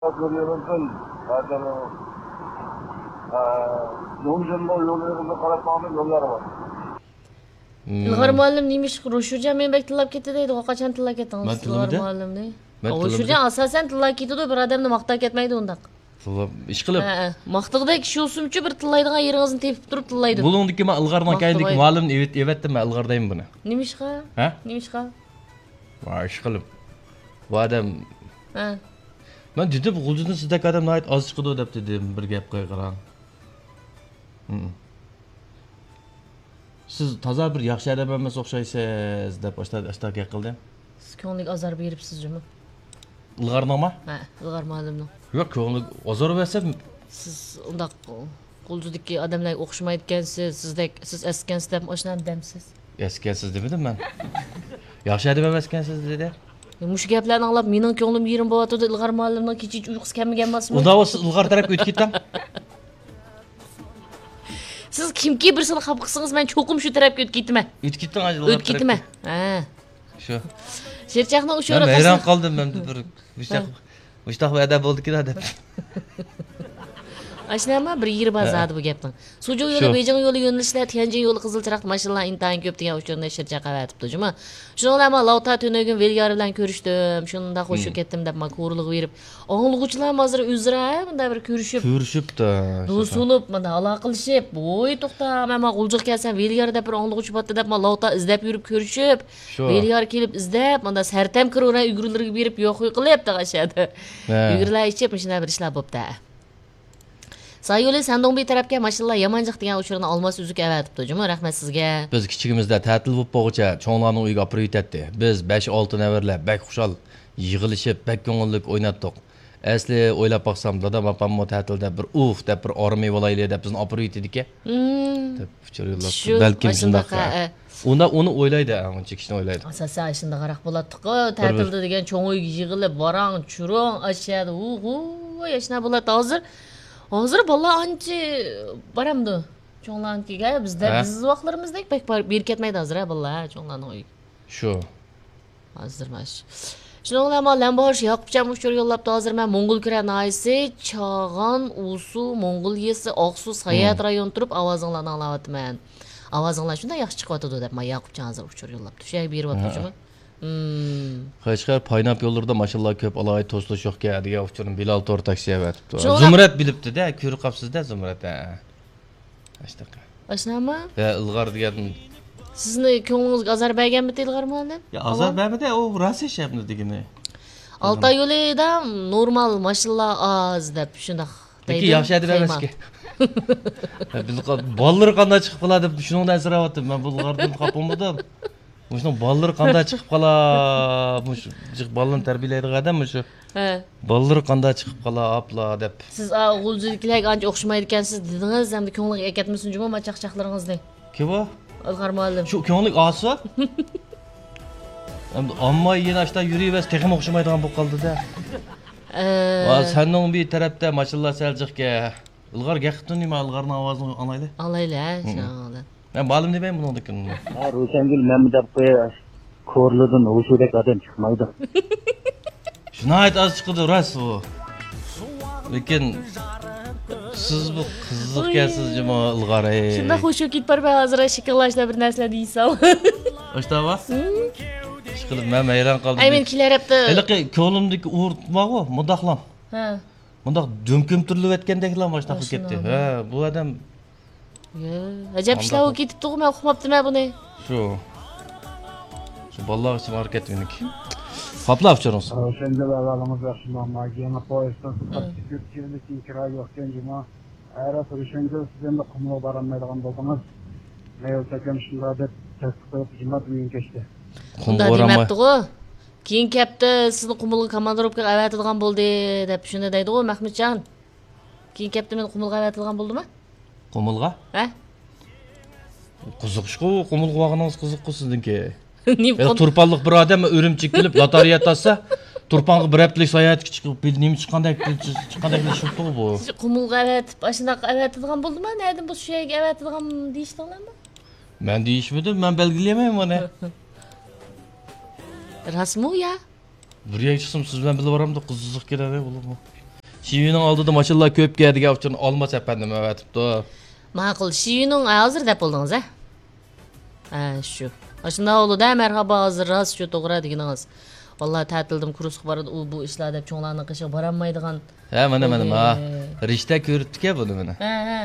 Görüyorsun. Zaten yolculuğunda yollarımızda karatmağının yolları var. İlgар muallim neymiş? Roşurcan men bek tillab ketdi deydi. Qachon tillab Ben ketdingiz tillamida? İlgар muallim dey. Ben Roşurcan tillamida? asosan tillab ketdi, bir odamni maqtab ketmaydi undaq. Ish qilib. Ha, maqtiqda kishi o'simchi bir tillaydigan yeringizni tepib turib tillaydi. Bulundiki men ilg'ardan kayindiki muallimni evatdim, men ilg'ardayman buni. Nimishqa? Ha? Nimishqa? Va ish qilib. Bu odam Ha. men dedim, G'uljidin sizdagi odam nihoyat oz chiqdi deb dedim, bir gap qo'y qarang. Siz toza bir yaxshi odam emas o'xshaysiz deb ashtaga qildim. Siz ko'nglik azor beribsizmi? Ilg'arnoma? Ha, İlgar muallimning. Yo'q, ko'ngli ozor bersa, Siz undaq G'uljidagi odamlarga o'xshamaydi ekansiz, siz eskansiz deb oshnani demsiz. eskiyansiz demedim men. Yaxshi odam emas ekansiz dedi. Mush gaplarni anglab mening ko'nglim yerim bo'layotdi. İlgar muallimning kecha uyqusi kelmagan emasmi? Unda o'z ilg'or tarafga o'tib ketdim. Siz kimki birisini xafa qilsangiz, men cho'qim shu tarafga o'tib ketman. O'tib ketdim, O'tib ketman. Ha. Shu. Sherchaqni o'sha Men yerga hayron qoldim, men bir mushtaq va'da bo'ldi-ku deb. Ashnama bir yeri bazadi bu gapning. Suju yo'li, Beijing yo'li yo'nalishlar, Tianjin yo'li Qizilchiroq mashinalar intayin ko'p degan o'shanda Sherchaqa aytibdi, juma. Shuni bilan men Lauta Tunogin Velgar bilan ko'rishdim. Shunda qo'shib ketdim deb men ko'rlik berib, o'g'ilg'uchilar hozir o'zra bunda bir Ko'rishibdi. do'stulib, mana aloqalashib, "Voy, to'xta, men G'uljiq kelsam Velgar deb bir o'g'ilg'uchi botdi" deb men Lauta izlab yurib ko'rishib, Velgar kelib izlab, mana sartam kirora ugurlarga berib yo'q qilib taqashadi. Ugurlar ichib, shuna bir ishlar bo'pti. Sayyo'li Sandonbey tarafga mashinalar yamanjiq degan uchurni olmas uzuk avatibdi. Juma, rahmat sizga. Biz kichigimizda ta'til bo'lib bo'lguncha cho'nglarning uyiga olib ketdi. Biz 5-6 navarlar bak xushal yig'ilishib, bak ko'ngillik o'ynatdik. Asli o'ylab baqsam, dadam opammo ta'tilda bir deb bir ormay bo'laylik deb bizni olib ketdi-ku. Deb uchurlar. Balkim shundaqa. Uni o'ylaydi, uncha kishini o'ylaydi. Asosan shunda qaraq bo'ladi-ku, ta'tilda degan cho'ng uyga yig'ilib, borang, churong, ashadi, yashna bo'ladi hozir. Hozir bolalar ancha boramdi. Cho'nglarnikiga bizda biz vaqtlarimizdek pek berib ketmaydi hozir bolalar cho'nglarning uyiga. Shu. Hozir mash. Shuni bilan Lambosh Yoqubjon mushur yo'llabdi. Hozir men Mo'ng'ulkira noyisi, Chag'on, Usu, Mo'ng'ulyesi, Oqsu, Sayat rayon turib ovozinglarni anglayapman. Ovozinglar shunday yaxshi chiqyapti deb men Yoqubjon hozir mushur yo'llabdi. Shu yerga beryapti-mi? Qashqar paynap yo'llarda mashallah ko'p aloy to'slish yo'qga degan uchun Bilal Tor taksi avatibdi. Zumrat bilibdi-da, ko'rib qolibsiz-da Zumrat. Ashtaqa. Ashnama? Ilg'or degan Sizni ko'nglingizga azar berganmi Ilg'or muallim? Ya azar bermadi, u rosa ishapni degani. Altay yo'lida normal mashinalar oz deb shunday deydi. Yaxshi edi emas-ki. Ballar qanday chiqib qoladi deb shundan so'rayaptim. Men Bulg'ardan qopolmadim. O'shning ballar qanday chiqib qoladi? Mush ballarni tarbiyalaydigan odam shu. Ha. Ballar qanday chiqib qoladi deb. Siz G'uljidiklarga ancha o'xshamaydi ekansiz dedingiz, hamda ko'ngilga aytmasin juma machaqchaqlaringizni. Kim bu? Ilg'or muallim. Shu ko'nglik osi. Ammo yana ashta yuribes texim o'xshamaydigan bo'lib qoldi-da. Va senning bir tarafda mashallah saljiqga Ilg'or gaqitni nima Ilg'orning ovozini anglaydi? Anglayla, shunday. Men ma'lum demayman buningdiki. Ha, Ro'shangul men deb qo'yash. Ko'rlidan o'shudek odam chiqmaydi. Shuni ayt az chiqdi rost u. Lekin siz bu qiziq kelsiz juma Ilg'or. Shunda xush ketib barba hozir shikillashda bir narsalar deysan. Oshtaba? Ishqilib men hayron qoldim. Ay men kelarapti. Haliqi ko'nglimdagi o'rtmoq-ku, mudahlam. Ha. Mundaq do'mkim turilib aytgandeklar boshqa qilib ketdi. Ha, bu odam Ajab ishlar bo'lib ketibdi-ku, men uqmabdim buni. Shu bolalar uchun harakat meniki. Qoplab chiqamiz. O'shanda avvalimiz yaxshiman, yana poyezddan chiqib kira yo'qdan juma. Ayra o'shanda siz endi qumga borolmaydigan bo'ldingiz. Men o'takam shunday deb tasdiqlab juma bilan kechdi. Unda demabdi-ku. Keyin kapta sizni Qumulga komandirovka avatadigan bo'ldi deb shunda deydi-ku Mahmudjon. Keyin kapta men Qumulga avatilgan bo'ldimi? Qumulga? Ha? Qiziqishku, Qumulga vaqingiz qiziqku sizniki. Nim Turpanliq bir odam Urumchi kelib lotereya tassa, Turpanga bir haftalik sayohatga chiqib, nima chiqqandek shubtu bu. Qumulga avatib, ashunaq avatadigan bo'ldimi? Neydim bu shu yerga avatadigan deyishdinglarmi? Men deyishmadim, men belgilamayman buni. Rasmu ya. Bir yer chiqsam siz bilan bilib boramda qiziq keladi bo'ladi. Şivining oldida maşallah ko'p keladigan uchun olmas efendim avatibdi. Ma'qul, Shivining hozir deb bo'ldingiz, a? Ha, shu. Shunda bo'ldi, marhaba, hozir rost shu to'g'ri deganingiz. Vallahi ta'tildim kurusga boradi, u bu ishlar deb cho'nglarning qishiga borolmaydigan. Ha, mana ha. Rishta ko'ribdi-ku buni mana. Ha.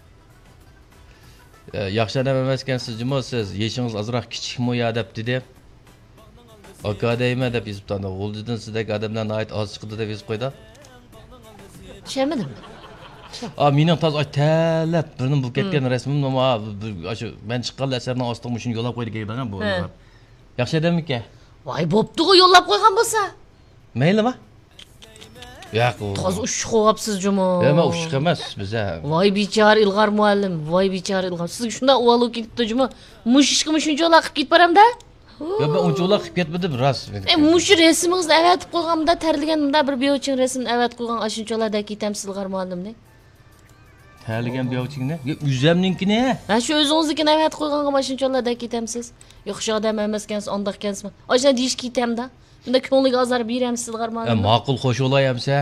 Yaxshi odam emas ekansiz, jimo siz. Yeshingiz ozroq kichikmi yo deb dedi. Akademiya deb yozib tanda. G'uljidan sizdagi odamlarni ayt oz chiqdi deb yozib qo'ydi. Tushunmadim. Mening toz talab birning bu ketgan rasmimni shu men chiqqan asarning ostiga shuni yo'lab qo'ydik ekan bu. Yaxshi odammi-ku? Voy, bo'pti-ku, yo'llab qo'ygan bo'lsa. Maylimi? Yo'q, toz ushq qo'yapsiz jimo. Men ushq emas biza. Voy bechor Ilg'or muallim, voy bechor Ilg'or. Sizga shunda uvalu ketdi jimo. Mush ishqimi shunchalik qilib ketbaramda? Yo, men unchalik qilib ketmadim, rost. Mush rasmingizni avatib qo'yganimda tarilganda bir beyovchin rasmni avat qo'ygan ashunchalarda ketamsiz Ilg'or muallimni. Tarilgan beyovchingni? Uzamninkini. Ha, shu o'zingiznikini avat qo'yganga mashunchalarda ketamsiz. Yo'q, shu odam emas ekansiz, ondaq ekansizmi? O'shanda deyish ketamda. Bunda ko'ngliga azar beramiz Ilg'or muallim. Ma'qul xo'sh olayamsa.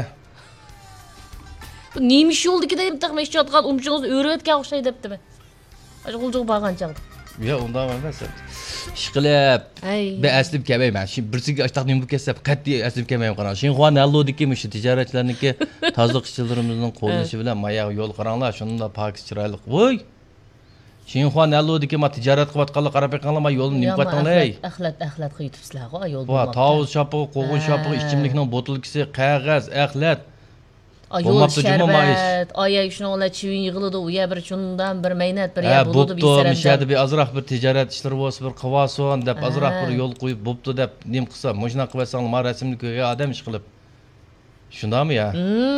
Bu nima ish yo'ldiki deb taqma ish yotgan umchingizni o'rayotgan o'xshaydi debdimi? O'sha quljuq borgancha. Yo, undan emas. Ishqilib. Ay. Ben aslib kelmayman. Shu birsiga ashtaqning bu kelsa qat'iy aslib kelmayman qarang. Shinxuan allodiki shu tijoratchilarniki tozliq ishchilarimizning qo'llanishi bilan mayaq yo'l qaranglar, shunda pokis chiroyli. Voy. Shinxuan allodiki ma tijorat qilayotganlar qarab ekanlar, ma yo'lni nim qo'ytinglar. Axlat qo'yibsizlar-ku, yo'l bo'lmoqda. Va tovuz shopig'i, qo'g'in shopig'i, ichimlikning botilkisi, qog'oz, axlat. Yo'l sharbat, oya shuni ola chivin yig'iladi, u ya bir shundan bir mehnat bir ya bo'ladi bir saram. Mishadi bir azroq bir tijorat ishlari bo'lsa, bir qavason deb azroq bir yo'l qo'yib bo'pti deb nim qilsa, mujna qilsang, ma rasmni ko'rgan odam ish qilib. Shundami ya?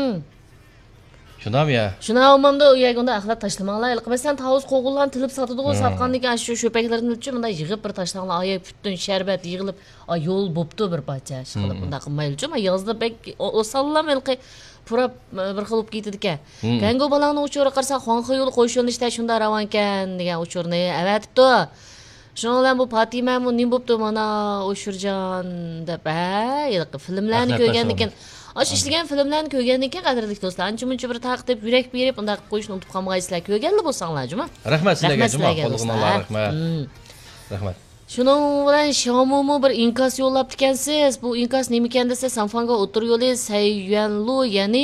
Shundami ya? Shuna olmamda u yagunda axlat tashlamanglar. Masalan, tavus qo'g'illarni tilib sotadi-ku, sotgandan keyin shu sho'paklarni ilib, bunda yig'ib bir tashlanglar, oya butun sharbat yig'ilib, yo'l bo'pti bir parcha ish qilib. Bunda qilmaylik-ku, men yozda bek osallam ilqi purab bir xil bo'lib ketdi ekan. Gango balani uchori qarsa Xonxo yo'li qo'yish yo'nalishda shunda ravon ekan degan uchurni avatibdi. Shuning bilan bu Fatima mu nim bo'pti mana O'shurjon deb filmlarni ko'rgandan keyin Osh ishlagan filmlarni ko'rgandan keyin qadrli do'stlar, ancha-muncha bir taqdib yurak berib, unda qilib qo'yishni unutib qolmaysizlar. Ko'rganlar bo'lsanglar, juma. Rahmat sizlarga, juma. Qo'lingizga rahmat. Rahmat. Shuning bilan Shomumu bir inkas yo'llab ekansiz. Bu inkas nima ekan desa, Sanfanga o'tir yo'li Sayyuanlu, ya'ni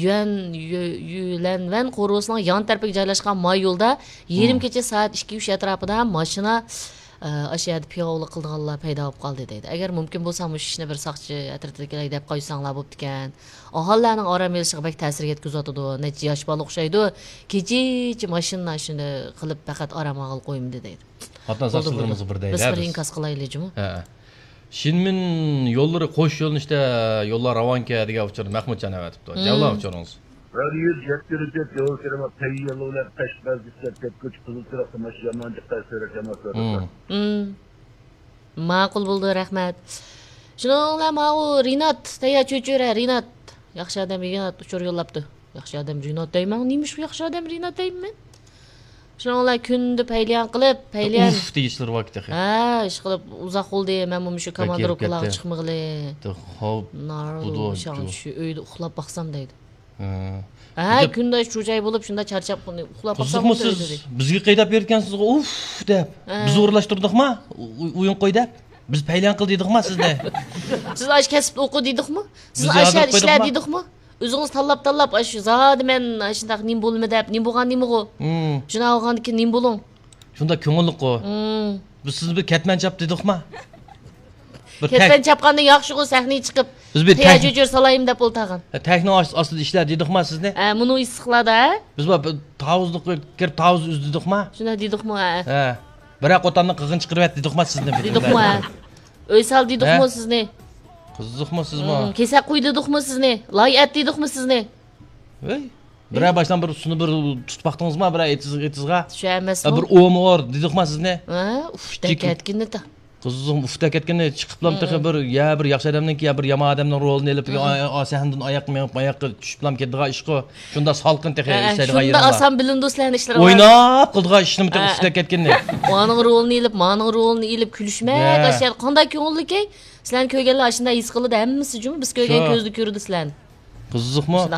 Yulanvan qo'rg'osining yon tarafiga joylashgan moy yo'lda yarim kecha soat 2:03 atrofida mashina ashiyada piyoqlik qilganlar paydo bo'lib qoldi deydi. Agar mumkin bo'lsa, mush ishni bir soqchi atrofdagilar deb qo'ysanglar bo'pti ekan. Aholilarning orom elishiga bak ta'sir yetkazadi. Necha yosh bola o'xshaydi. Kecha mashina shuni qilib faqat orom qilib qo'yimdi deydi. Hatta saçlarımızı buradaydı. Biz bir inkas kılaylıcı mı? Şinmin yolları koş yolun işte yollar Ravanka diye uçurdu. Mahmutcan evet. Cevla uçurunuz. Radyo ceptiricet yol kerema teyyalılar peşmez dislet güç kızıl tarafı maşyamancık taşları kemasları. Ma'qul buldu rahmat. Şuninglar ma'u Rinat tayya cho'chura Rinat. Yaxshi odam Rinat uchur yo'llabdi. Yaxshi odam Rinat deyman. Nimish bu yaxshi odam Rinat deyman? Shuninglar kunni payliyan qilib, Uf deyishlar vaqti. Ha, ish qilib uzoq bo'ldi. Men bu shu komandor quloq chiqmag'ili. Hop. Bu shu uyda uxlab baqsam deydi. Ha, kunda cho'chay bo'lib, shunda charchab uxlab baqsam deydi. Bizga qaydab bergansiz, uf deb. Biz o'rlashtirdikmi? O'yin qo'ydi. Biz payliyan qil dedikmi sizda? Siz ash kasb o'qi dedikmi? Siz ashar ishlar dedikmi? O'zingiz tanlab shu zodi men shundaq nim bo'lma deb, nim bo'lgan nima-ku? Shuna olgandan keyin nim bo'ling. Shunda ko'ngillik-ku. Biz sizni bir ketman chap dedikmi? Ketman chapqandan yaxshi-ku sahnaga chiqib, biz bir tayyor salayim deb o'ltagan. Takni ostida ishlar dedikmi sizni? Buni issiqladi, ha? Biz bu tavuzlik kirib tavuz uzdikmi? Shunda dedikmi, ha? Biroq otamni qig'in chiqirib dedikmi sizni? Dedikmi? Uysal dedikmi sizni? Qiziqmi sizmi? Kesak qo'y dedikmi sizni? Loyat dedikmi sizni? Voy. Biroq boshdan bir suni bir tutib baqdingizmi? Bir etizga? Shu emasmi? Bir o'mor dedikmi sizni? Ha, ufda ketganda. Qizim ufda ketganda chiqiblam bir yaxshi odamniki bir yomon odamning rolini olib sahndan oyoqqa tushiblam ketdigan ishqo. Shunda salqin texe ishlaydigan yerim. Shunda oson bilim do'stlarning ishlari bor. O'ynab qildigan ishni ufda ketganda. Uning rolini olib, maning rolini olib kulishmak, ashar qanday ko'ngillik ey? Sizlarni ko'rganlar shunday his qiladi, hammasi jumi biz ko'rgan ko'zni ko'rdi sizlarni. Qiziqmi?